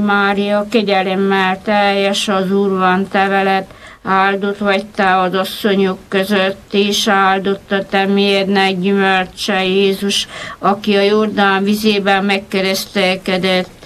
Mária, kegyelemmel teljes, az Úr van te veled, áldott vagy te az asszonyok között, és áldott a te méhednek gyümölcse Jézus, aki a Jordán vizében megkeresztelkedett,